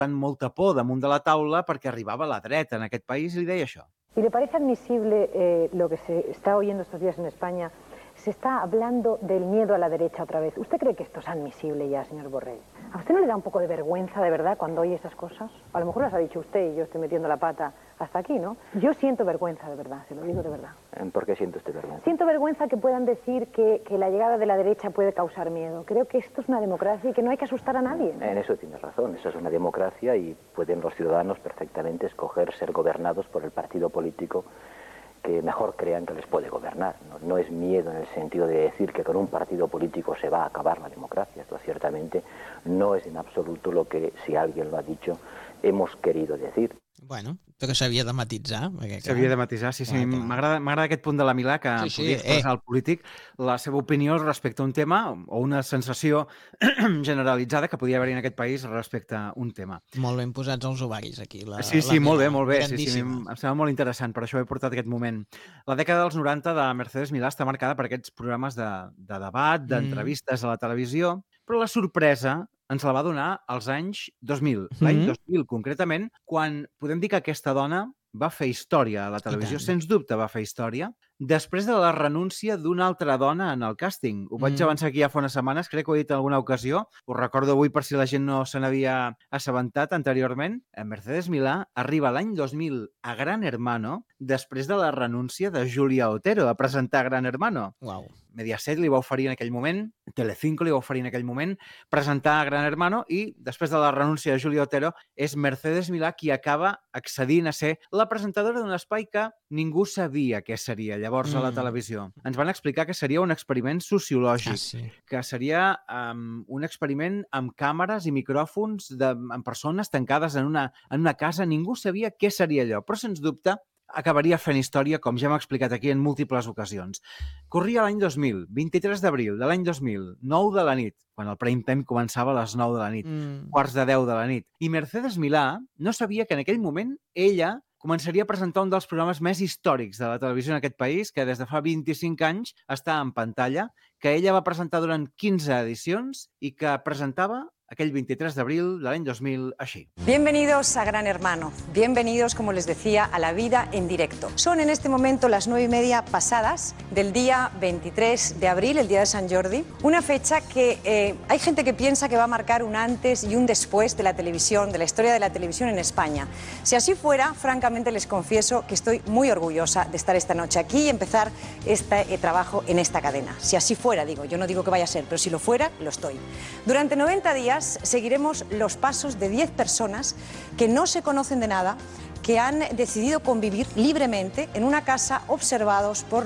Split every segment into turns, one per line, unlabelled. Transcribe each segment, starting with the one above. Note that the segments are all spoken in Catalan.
molta por damunt de la taula perquè arribava la dreta en aquest país i li deia això.
¿Y le parece admisible lo que se está oyendo estos días en España? Se está hablando del miedo a la derecha otra vez. ¿Usted cree que esto es admisible ya, señor Borrell? ¿A usted no le da un poco de vergüenza, de verdad, cuando oye estas cosas? A lo mejor las ha dicho usted y yo estoy metiendo la pata hasta aquí, ¿no? Yo siento vergüenza, de verdad, se lo digo de verdad.
¿Por qué siente usted vergüenza?
Siento vergüenza que puedan decir que la llegada de la derecha puede causar miedo. Creo que esto es una democracia y que no hay que asustar a nadie.
En eso tiene razón, eso es una democracia y pueden los ciudadanos perfectamente escoger ser gobernados por el partido político que mejor crean que les puede gobernar. No es miedo en el sentido de decir que con un partido político se va a acabar la democracia. Esto ciertamente no es en absoluto lo que, si alguien lo ha dicho, hemos querido decir.
Bueno, però s'havia de matisar.
S'havia de matisar, sí. M'agrada aquest punt de la Milà, que podia expressar al polític la seva opinió respecte a un tema o una sensació generalitzada que podia haver-hi en aquest país respecte a un tema.
Molt ben posats els ovaris, aquí.
Sí, molt bé. Sí, em sembla molt interessant, per això he portat aquest moment. La dècada dels 90 de Mercedes Milà està marcada per aquests programes de debat, d'entrevistes a la televisió, però la sorpresa ens la va donar als anys 2000. L'any 2000, concretament, quan podem dir que aquesta dona va fer història a la televisió, sens dubte va fer història, després de la renúncia d'una altra dona en el càsting. Ho vaig avançar aquí ja fa unes setmanes, crec que ho he dit en alguna ocasió, ho recordo avui per si la gent no se n'havia assabentat anteriorment. Mercedes Milà arriba l'any 2000 a Gran Hermano després de la renúncia de Julia Otero a presentar Gran Hermano.
Uau.
Mediaset li va oferir en aquell moment, Telecinco li va oferir en aquell moment presentar Gran Hermano i després de la renúncia de Julia Otero és Mercedes Milà qui acaba accedint a ser la presentadora d'un espai que ningú sabia què seria llavors a la televisió. Ens van explicar que seria un experiment sociològic, que seria un experiment amb càmeres i micròfons amb persones tancades en una casa. Ningú sabia què seria allò, però sens dubte acabaria fent història, com ja hem explicat aquí en múltiples ocasions. Corria l'any 2000, 23 d'abril de l'any 2000, 9 de la nit, quan el prime time començava a les 9 de la nit, quarts de 10 de la nit. I Mercedes Milà no sabia que en aquell moment ella començaria a presentar un dels programes més històrics de la televisió en aquest país, que des de fa 25 anys està en pantalla, que ella va presentar durant 15 edicions i que presentava aquel 23 de abril del año 2000, así.
Bienvenidos a Gran Hermano, bienvenidos, como les decía, a la vida en directo. Son en este momento las 9:30 pasadas del día 23 de abril, el día de San Jordi, una fecha que hay gente que piensa que va a marcar un antes y un después de la televisión, de la historia de la televisión en España. Si así fuera, francamente les confieso que estoy muy orgullosa de estar esta noche aquí y empezar este trabajo en esta cadena. Si así fuera, digo, yo no digo que vaya a ser, pero si lo fuera, lo estoy. Durante 90 días seguiremos los pasos de 10 personas que no se conocen de nada, que han decidido convivir libremente en una casa observados por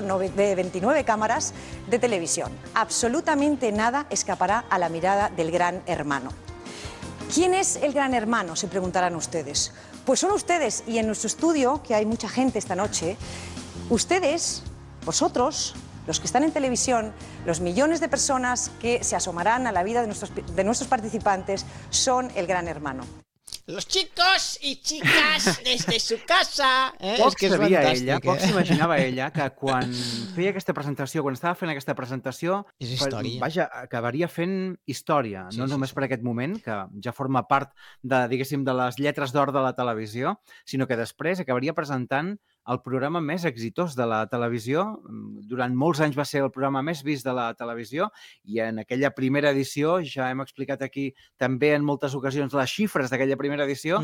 29 cámaras de televisión. Absolutamente nada escapará a la mirada del Gran Hermano. ¿Quién es el Gran Hermano?, se preguntarán ustedes. Pues son ustedes, y en nuestro estudio, que hay mucha gente esta noche, ustedes, vosotros, los que están en televisión, los millones de personas que se asomarán a la vida de nuestros participantes, son el Gran Hermano.
Los chicos y chicas desde su casa.
Poc sabia ella, poc s'imaginava ella que quan feia aquesta presentació, quan estava fent aquesta presentació, vaja, acabaria fent història, no només per aquest moment, que ja forma part de, diguéssim, de les lletres d'or de la televisió, sinó que després acabaria presentant el programa més exitós de la televisió. Durant molts anys va ser el programa més vist de la televisió i en aquella primera edició, ja hem explicat aquí també en moltes ocasions les xifres d'aquella primera edició,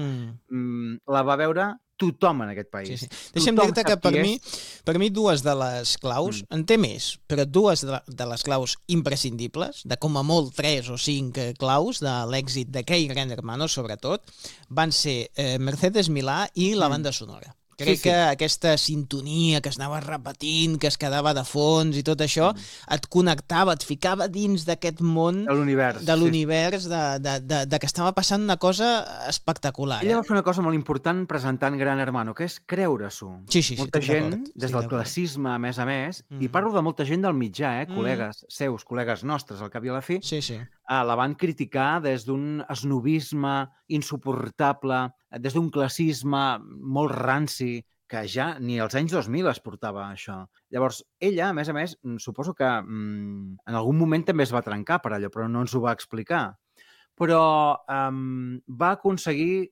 la va veure tothom en aquest país.
Deixa'm dir-te que per mi dues de les claus, en té més, però dues de les claus imprescindibles, de com a molt 3 o 5 claus de l'èxit d'aquell Gran Hermano, sobretot, van ser Mercedes Milà i la banda sonora. Crec que aquesta sintonia que es anava repetint, que es quedava de fons i tot això, et connectava, et ficava dins d'aquest món de l'univers, de que estava passant una cosa espectacular.
Ella va fer una cosa molt important presentant Gran Hermano, que és creure-s'ho. Molta gent, des del classisme, a més, i parlo de molta gent del mitjà, col·legues seus, col·legues nostres, al cap i a la fi, la van criticar des d'un esnobisme insuportable, des d'un classisme molt ranci, que ja ni als anys 2000 es portava això. Llavors, ella, a més, suposo que en algun moment també es va trencar per allò, però no ens ho va explicar. però va aconseguir